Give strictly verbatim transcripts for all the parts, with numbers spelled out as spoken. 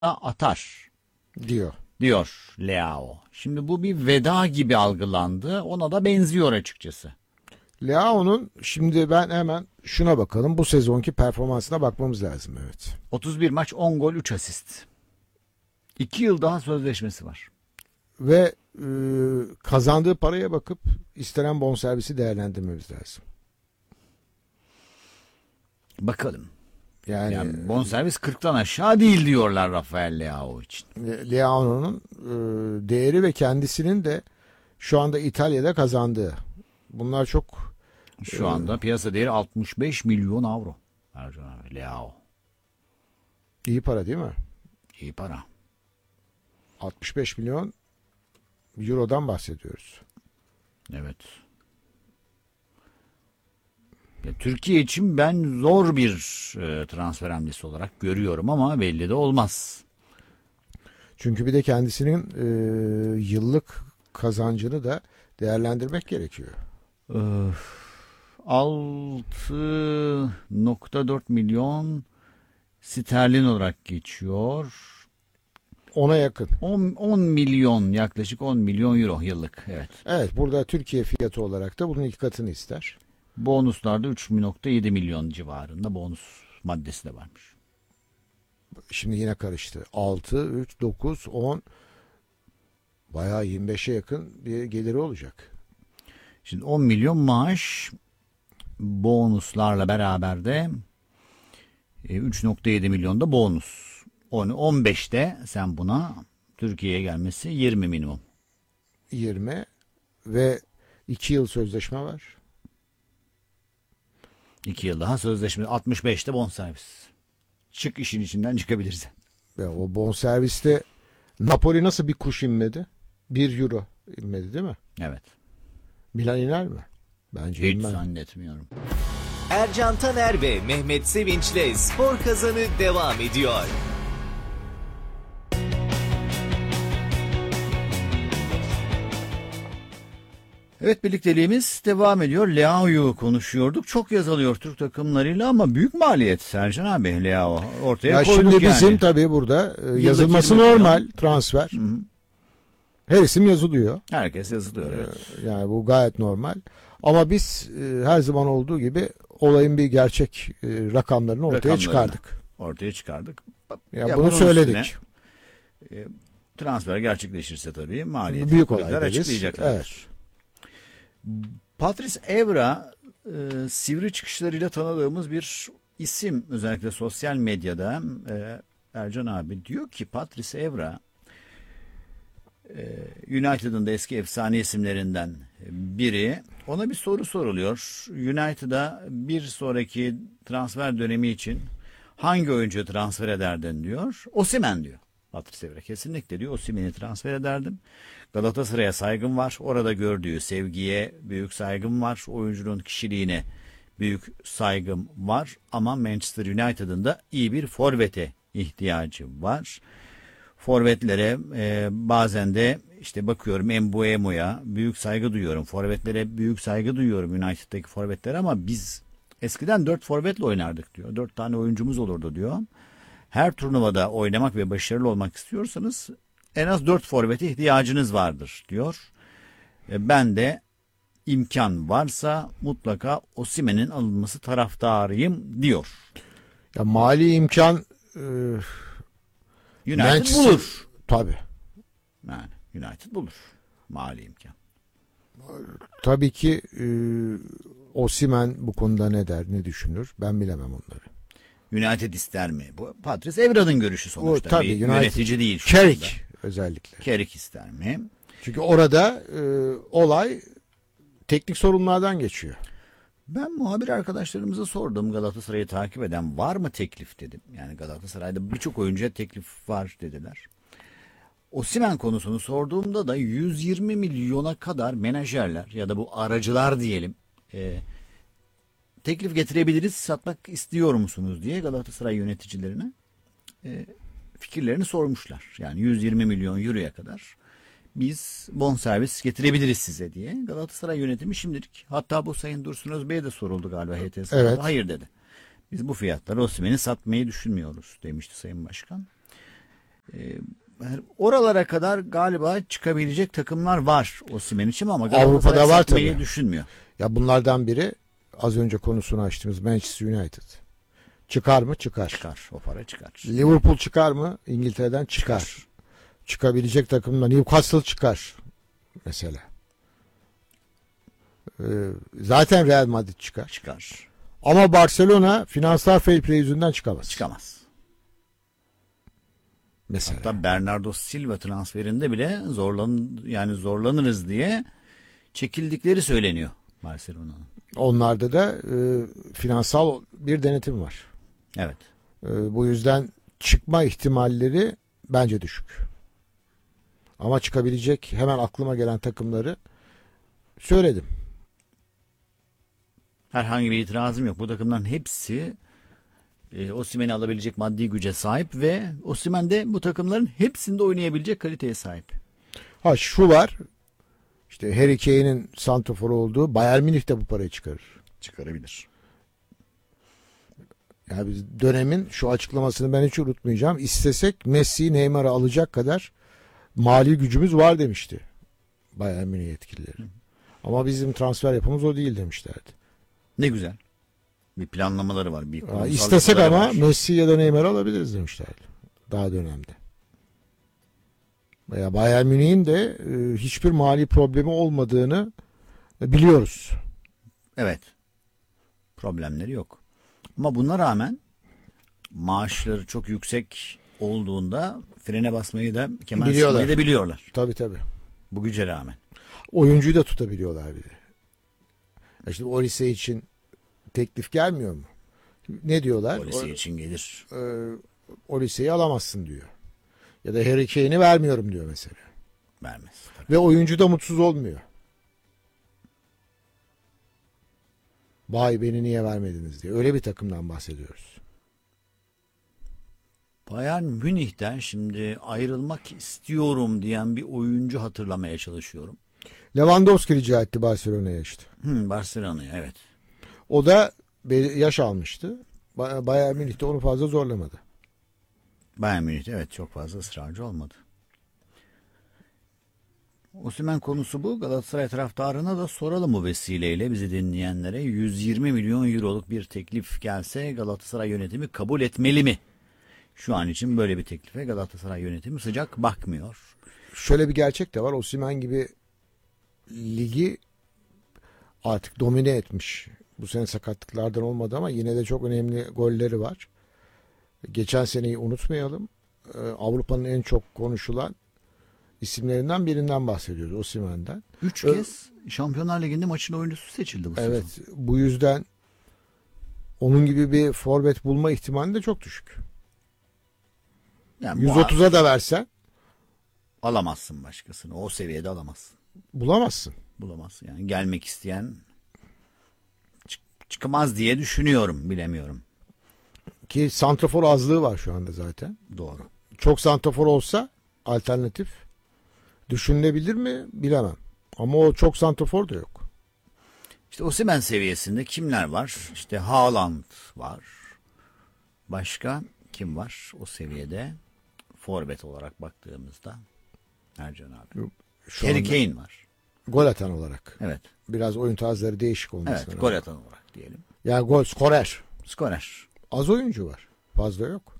atar diyor. Diyor Leao. Şimdi bu bir veda gibi algılandı. Ona da benziyor açıkçası. Leao'nun şimdi ben hemen şuna bakalım. Bu sezonki performansına bakmamız lazım. Evet. otuz bir maç, on gol, üç asist. iki yıl daha sözleşmesi var. Ve e, kazandığı paraya bakıp istenen bonservisi değerlendirmemiz lazım. Bakalım. Yani, yani bonservis kırktan aşağı değil diyorlar Rafael Leao için. Leao'nun e, değeri ve kendisinin de şu anda İtalya'da kazandığı. Bunlar çok... Şu e, anda piyasa değeri altmış beş milyon avro. Ercan abi, Leao. İyi para değil mi? İyi para. altmış beş milyon Euro'dan bahsediyoruz. Evet. Ya, Türkiye için ben zor bir e, transfer hamlesi olarak görüyorum ama belli de olmaz. Çünkü bir de kendisinin e, yıllık kazancını da değerlendirmek gerekiyor. altı nokta dört milyon sterlin olarak geçiyor. Ona yakın. on milyon, yaklaşık on milyon euro yıllık. Evet. Evet, burada Türkiye fiyatı olarak da bunun iki katını ister. Bonuslarda üç nokta yedi milyon civarında bonus maddesi de varmış. Şimdi yine karıştı. altı, üç, dokuz, on bayağı yirmi beşe yakın bir geliri olacak. Şimdi on milyon maaş, bonuslarla beraber de üç nokta yedi milyon da bonus. on beşte sen buna Türkiye'ye gelmesi yirmi minimum. yirmi ve iki yıl sözleşme var. iki yıl daha sözleşme, altmış beşte bonservis. Çık işin içinden çıkabilirsin. Ve o bonserviste Napoli nasıl bir kuş inmedi? bir euro inmedi değil mi? Evet. Milan iner mi? Bence Hiç inmez. zannetmiyorum. Ercan Taner ve Mehmet Sevinç'le Spor Kazanı devam ediyor. Evet, birlikteliğimiz devam ediyor. Leao'yu konuşuyorduk. Çok yazılıyor Türk takımlarıyla ama büyük maliyet Sercan abi, Leao. Ortaya Ya koyduk şimdi yani. bizim tabii burada e, yazılması normal transfer. Hı hı. Her isim yazılıyor. Herkes yazılıyor. Evet. Yani bu gayet normal. Ama biz e, her zaman olduğu gibi olayın bir gerçek e, rakamlarını ortaya Rakamlarını ortaya çıkardık. Ortaya çıkardık. Ya, ya bunu söyledik. Üstüne, e, transfer gerçekleşirse tabii maliyeti büyük olay açıklayacaklar. Evet. Patrice Evra e, sivri çıkışlarıyla tanıdığımız bir isim, özellikle sosyal medyada. e, Ercan abi diyor ki Patrice Evra e, United'ın da eski efsane isimlerinden biri. Ona bir soru soruluyor. United'a bir sonraki transfer dönemi için hangi oyuncuyu transfer ederdin diyor. Osimhen diyor. Patrice Evra kesinlikle diyor, Osimhen'i transfer ederdim. Galatasaray'a saygım var. Orada gördüğü sevgiye büyük saygım var. Oyuncunun kişiliğine büyük saygım var. Ama Manchester United'ın da iyi bir forvete ihtiyacı var. Forvetlere e, bazen de işte bakıyorum Mbeumo'ya büyük saygı duyuyorum. Forvetlere büyük saygı duyuyorum, United'daki forvetlere, ama biz eskiden dört forvetle oynardık diyor. Dört tane oyuncumuz olurdu diyor. Her turnuvada oynamak ve başarılı olmak istiyorsanız en az dört forvete ihtiyacınız vardır diyor. Ben de imkan varsa mutlaka Osimhen'in alınması taraftarıyım diyor. Ya mali imkan e, United Manchester, bulur. Tabii. Yani United bulur mali imkan. Tabii ki e, Osimhen bu konuda ne der, ne düşünür? Ben bilemem onları. United ister mi? Bu Patrice Evra'nın görüşü sonuçta. O, tabii, bir United, yönetici değil. Carrick özellikle. Carrick ister mi? Çünkü orada e, olay teknik sorunlardan geçiyor. Ben muhabir arkadaşlarımıza sordum, Galatasaray'ı takip eden var mı teklif dedim. Yani Galatasaray'da birçok oyuncuya teklif var dediler. Osimhen konusunu sorduğumda da yüz yirmi milyona kadar menajerler ya da bu aracılar diyelim e, teklif getirebiliriz, satmak istiyor musunuz diye Galatasaray yöneticilerine e, fikirlerini sormuşlar. Yani yüz yirmi milyon euroya kadar biz bonservis getirebiliriz size diye. Galatasaray yönetimi şimdilik, hatta bu Sayın Dursun Özbey'e de soruldu galiba H T S'de. Evet. Hayır dedi. Biz bu fiyatlara Osimhen'i satmayı düşünmüyoruz demişti Sayın Başkan. E, oralara kadar galiba çıkabilecek takımlar var Osimhen için ama Avrupa'da Galatasaray var satmayı tabii. düşünmüyor. Ya bunlardan biri az önce konusunu açtığımız Manchester United. Çıkar mı? Çıkar. Çıkar. O para çıkar. Liverpool çıkar mı? İngiltere'den çıkar. Çıkar. Çıkabilecek takımda Newcastle çıkar mesela. Ee, zaten Real Madrid çıkar. Çıkar. Ama Barcelona finansal fair play yüzünden çıkamaz. Çıkamaz. Mesela. Hatta Bernardo Silva transferinde bile zorlan yani zorlanırız diye çekildikleri söyleniyor Barcelona'nın. Onlarda da e, finansal bir denetim var. Evet. E, bu yüzden çıkma ihtimalleri bence düşük. Ama çıkabilecek hemen aklıma gelen takımları söyledim. Herhangi bir itirazım yok. Bu takımların hepsi e, Osimhen'i alabilecek maddi güce sahip ve Osimhen de bu takımların hepsinde oynayabilecek kaliteye sahip. Ha şu var. İşte Harry Kane'in santraforu olduğu Bayern Münih de bu parayı çıkarır. Çıkarabilir. Yani biz dönemin şu açıklamasını ben hiç unutmayacağım. İstesek Messi'yi Neymar'ı alacak kadar mali gücümüz var demişti Bayern Münih yetkilileri. Ama bizim transfer yapımız o değil demişlerdi. Ne güzel. Bir planlamaları var. Bir Ya istesek kurumsal ama var. Messi ya da Neymar'ı alabiliriz demişlerdi. Daha dönemde. Veya Bayern Münih'in de e, hiçbir mali problemi olmadığını biliyoruz. Evet. Problemleri yok. Ama buna rağmen maaşları çok yüksek olduğunda frene basmayı da kemer Biliyorlar. sıkmayı da biliyorlar. Tabii tabii. Bu güce rağmen. Oyuncuyu da tutabiliyorlar bir de. İşte o lise için teklif gelmiyor mu? Ne diyorlar? Polisi O, için gelir. e, o liseyi alamazsın diyor. Ya da Harry Kane'i vermiyorum diyor mesela. Vermez. Ve oyuncu da mutsuz olmuyor. Vay beni niye vermediniz diye. Öyle bir takımdan bahsediyoruz. Bayern Münih'ten şimdi ayrılmak istiyorum diyen bir oyuncu hatırlamaya çalışıyorum. Lewandowski rica etti Barcelona'ya işte. Hmm, Barcelona'ya evet. O da yaş almıştı. Ba- Bayern Münih de onu fazla zorlamadı. Bayern Münih'te evet çok fazla ısrarcı olmadı. Osimhen konusu bu. Galatasaray taraftarına da soralım bu vesileyle bizi dinleyenlere. yüz yirmi milyon euroluk bir teklif gelse Galatasaray yönetimi kabul etmeli mi? Şu an için böyle bir teklife Galatasaray yönetimi sıcak bakmıyor. Şöyle bir gerçek de var. Osimhen gibi ligi artık domine etmiş. Bu sene sakatlıklardan olmadı ama yine de çok önemli golleri var. Geçen seneyi unutmayalım. Ee, Avrupa'nın en çok konuşulan isimlerinden birinden bahsediyoruz. Osimhen'den. Üç Ö- kez Şampiyonlar Ligi'nde maçın oyuncusu seçildi bu Evet. sezon. Bu yüzden onun gibi bir forvet bulma ihtimali de çok düşük. Yani yüz otuza da versen alamazsın başkasını. O seviyede alamazsın. bulamazsın. Bulamazsın. Yani gelmek isteyen çık- çıkamaz diye düşünüyorum. Bilemiyorum. Ki santrafor azlığı var şu anda zaten. Doğru. Çok santrafor olsa alternatif düşünülebilir mi bilemem. Ama o çok santrafor da yok. İşte Osimhen seviyesinde kimler var? İşte Haaland var. Başka kim var o seviyede? Forvet olarak baktığımızda Ercan abi. Şu Harry anda Kane var. gol atan olarak. Evet. Biraz oyun tarzları değişik olması Evet. lazım. Gol atan olarak diyelim. Yani gol skorer. Skorer. Az oyuncu var. Fazla yok.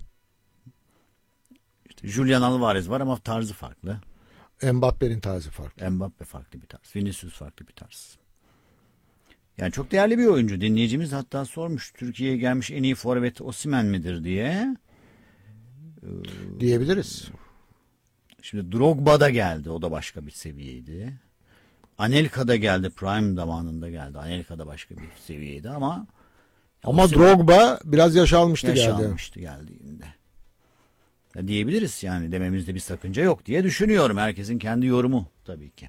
İşte Julian Alvarez var ama tarzı farklı. Mbappe'nin tarzı farklı. Mbappe farklı bir tarz. Vinicius farklı bir tarz. Yani çok değerli bir oyuncu. Dinleyicimiz hatta sormuş Türkiye'ye gelmiş en iyi forvet Osimhen midir diye. Diyebiliriz. Şimdi Drogba da geldi. O da başka bir seviyeydi. Anelka da geldi. Prime zamanında geldi. Anelka da başka bir seviyeydi ama Ama Osimhen Drogba biraz yaş almıştı yaş geldi. almıştı geldiğinde. Ya diyebiliriz yani dememizde bir sakınca yok diye düşünüyorum. Herkesin kendi yorumu tabii ki.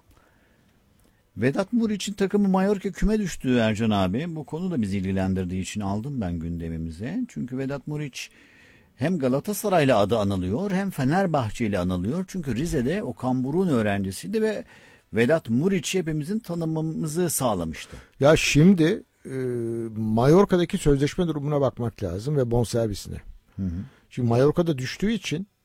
Vedat Muriç'in takımı Mallorca küme düştü Ercan abi. Bu konu da bizi ilgilendirdiği için aldım ben gündemimize. Çünkü Vedat Muriç hem Galatasaray'la adı anılıyor hem Fenerbahçe ile anılıyor. Çünkü Rize'de Okan Buruk'un öğrencisiydi ve Vedat Muriç hepimizin tanımamızı sağlamıştı. Ya şimdi e, Mallorca'daki sözleşme durumuna bakmak lazım ve bonservisine. Hı hı. Şimdi Mallorca'da düştüğü için